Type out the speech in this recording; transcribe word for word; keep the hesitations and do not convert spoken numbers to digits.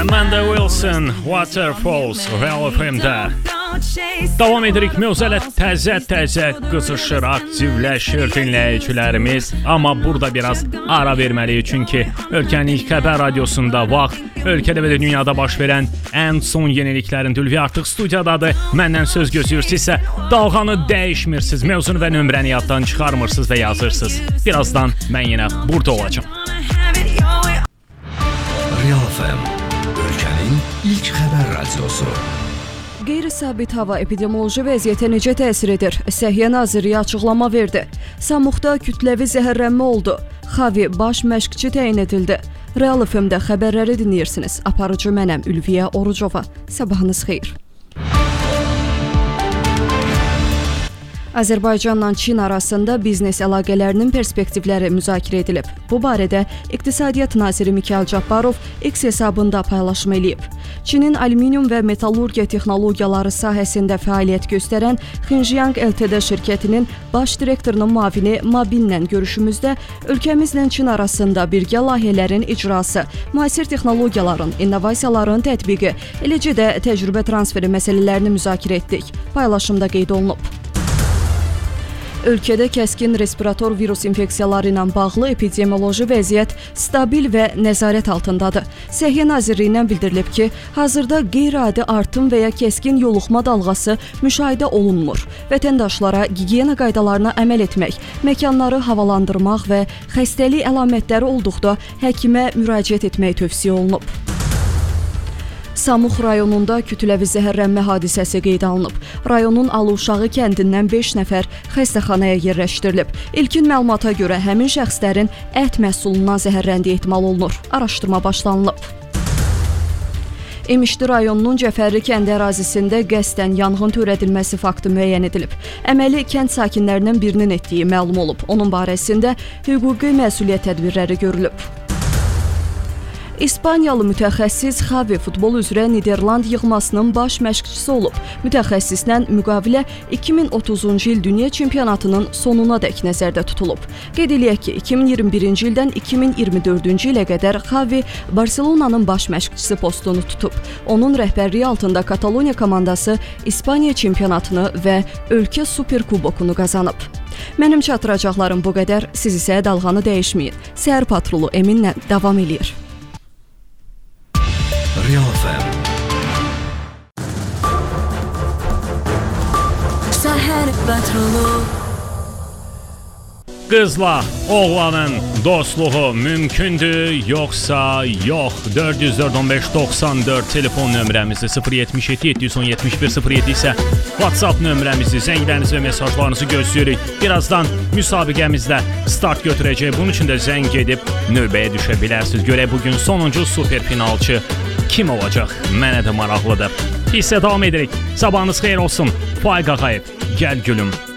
Amanda Wilson, Waterfalls, Real F M-də. Davam edirik, mövzələ təzə-təzə qızışır, aktivləşir dinləyicilərimiz. Amma burada biraz ara verməliyik, çünki ölkənin ilk xəbər radiosunda vaxt ölkədə və dünyada baş verən ən son yeniliklərin Dülvi artıq studiyadadır. Məndən söz gözləyirsinizsə, dalğanı dəyişmirsiniz, mövzunu və nömrəni yaddan çıxarmırsınız və yazırsınız. Birazdan mən yenə burada olacağım. Real F M, ölkənin ilk xəbər radiosu. Qeyri-sabit hava epidemioloji vəziyyətə necə təsir edir? Səhiyyə Nazirliyi açıqlama verdi. Samukda kütləvi zəhərlənmə oldu. Xavi baş məşqçi təyin edildi. Real F M-də xəbərləri dinləyirsiniz. Aparıcı mənəm Ülviyə Orucova. Sabahınız xeyir. Azərbaycanla Çin arasında biznes əlaqələrinin perspektivləri müzakirə edilib. Bu barədə İqtisadiyyat naziri Mikhail Cabbarov X hesabında paylaşım edib. Çinin alüminium və metallurgiya texnologiyaları sahəsində fəaliyyət göstərən Xinjiang L T D şirkətinin baş direktorunun müavini Mabinlə görüşümüzdə ölkəmizlə Çin arasında birgə layihələrin icrası, müasir texnologiyaların, innovasiyaların tətbiqi, eləcə də təcrübə transferi məsələlərini müzakirə etdik. Paylaşımda qeyd olunub. Ölkədə kəskin respirator virus infeksiyaları ilə bağlı epidemioloji vəziyyət stabil və nəzarət altındadır. Səhiyyə Nazirliyindən bildirilib ki, hazırda qeyri-adi artım və ya kəskin yoluxma dalğası müşahidə olunmur. Vətəndaşlara gigiyena qaydalarına əməl etmək, məkanları havalandırmaq və xəstəlik əlamətləri olduqda həkimə müraciət etmək tövsiyə olunub. Samux rayonunda kütləvi zəhərlənmə hadisəsi qeydə alınıb. Rayonun Aluşağı kəndindən beş nəfər xəstəxanaya yerləşdirilib. İlkin məlumata görə həmin şəxslərin ət məhsulundan zəhərləndiyi ehtimal olunur. Araşdırma başlanılıb. Emişli rayonunun Cəfərli kəndi ərazisində qəsdən yanğın törədilməsi faktı müəyyən edilib. Əməli kənd sakinlərindən birinin etdiyi məlum olub. Onun barəsində hüquqi məsuliyyət tədbirləri görülüb. İspaniyalı mütəxəssis Xavi futbol üzrə Niderland yığmasının baş məşqçisi olub. Mütəxəssislə müqavilə iki min otuzuncu il dünya çempionatının sonunadək nəzərdə tutulub. Qeyd eləyək ki, iki min iyirmi birinci ildən iki min iyirmi dördüncü ilə qədər Xavi Barselonanın baş məşqçisi postunu tutub. Onun rəhbərliyi altında Kataloniya komandası İspaniya çempionatını və ölkə superkubokunu qazanıb. Mənim çatdıracaqlarım bu qədər, siz isə dalğanı dəyişməyin. Səhər patrulu Eminlə davam eləyir. Real F M. Səhər patrolu. Qızla oğlanın dostluğu mümkündür, yoxsa yox. dörd yüz dörd on beş doxsan dörd telefon nömrəmizi, sıfır yetmiş yeddi yeddi yüz on yetmiş bir sıfır yeddi isə WhatsApp nömrəmizi, zənglərinizi və mesajlarınızı gözləyirik. Birazdan müsabiqəmizdə start götürəcək. Bunun üçün də zəng edib növbəyə düşə bilərsiniz. Görək bugün sonuncu superfinalçı kim olacaq? Mənə də maraqlıdır. Hissə davam edirik. Sabahınız xeyir olsun. Faiq Ağayev, gəl gülüm.